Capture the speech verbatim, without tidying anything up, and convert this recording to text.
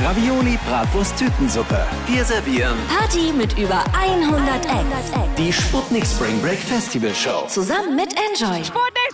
Ravioli, Bratwurst, Tütensuppe. Wir servieren Party mit über hundert Acts. die Sputnik Spring Break Festival Show. Zusammen mit Enjoy. Sputnik